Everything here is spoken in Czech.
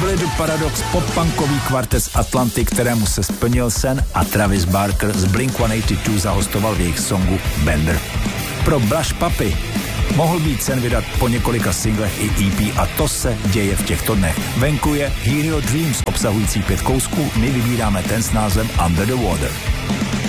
Solid Paradox, pop-punkový kvartet z Atlanty, kterému se splnil sen, a Travis Barker z Blink-182 zahostoval v jejich songu Bender. Pro Blush Puppy mohl být sen vydat po několika singlech i EP a to se děje v těchto dnech. Venku je Hear Your Dreams obsahující 5 kousků, my vybíráme ten s názvem Under the Water.